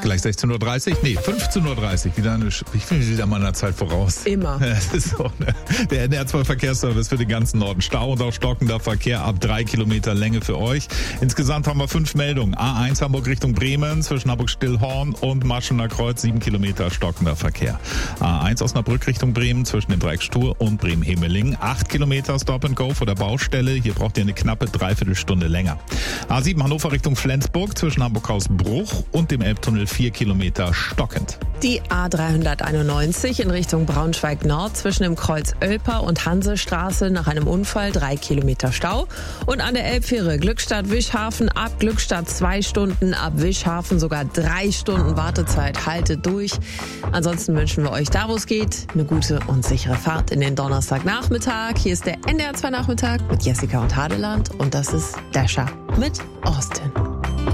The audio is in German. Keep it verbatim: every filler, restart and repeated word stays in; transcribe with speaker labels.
Speaker 1: gleich sechzehn Uhr dreißig, nee, fünfzehn Uhr dreißig. Wieder eine, ich bin wieder mal einer Zeit voraus.
Speaker 2: Immer.
Speaker 1: Das ist so, ne? Der N D R zwei Verkehrsservice für den ganzen Norden. Stau und auch stockender Verkehr ab drei Kilometer Länge für euch. Insgesamt haben wir fünf Meldungen. A eins Hamburg Richtung Bremen zwischen Hamburg-Stillhorn und Maschener Kreuz, sieben Kilometer stockender Verkehr. A eins Osnabrück Richtung Bremen zwischen dem Dreieck Stur und Bremen-Hemeling. acht Kilometer Stop and Go vor der Baustelle. Hier braucht ihr eine knappe Dreiviertelstunde länger. A sieben Hannover Richtung Flensburg zwischen Hamburg-Hausbruch und dem Elbtunnel vier Kilometer stockend.
Speaker 2: Die A dreihunderteinundneunzig in Richtung Braunschweig-Nord zwischen dem Kreuz Oelper und Hansestraße nach einem Unfall drei Kilometer Stau. Und an der Elbfähre Glückstadt-Wischhafen ab Glückstadt zwei Stunden, ab Wischhafen sogar drei Stunden Wartezeit. Haltet durch. Ansonsten wünschen wir euch da, wo es geht, eine gute und sichere Fahrt in den Donnerstagnachmittag. Hier ist der N D R zwei Nachmittag mit Jessica und Hadeland und das ist Dasher mit Austin.